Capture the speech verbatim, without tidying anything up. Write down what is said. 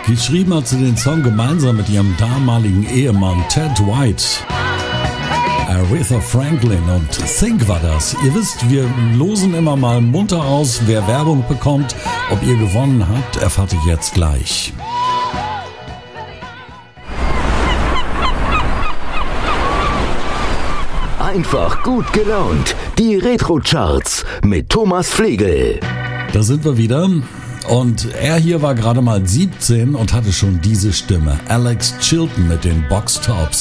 Geschrieben hat sie den Song gemeinsam mit ihrem damaligen Ehemann Ted White. Aretha Franklin und Think war das. Ihr wisst, wir losen immer mal munter aus, wer Werbung bekommt. Ob ihr gewonnen habt, erfahrt ihr jetzt gleich. Einfach gut gelaunt. Die Retro-Charts mit Thomas Flegel. Da sind wir wieder. Und er hier war gerade mal siebzehn und hatte schon diese Stimme. Alex Chilton mit den Box Tops.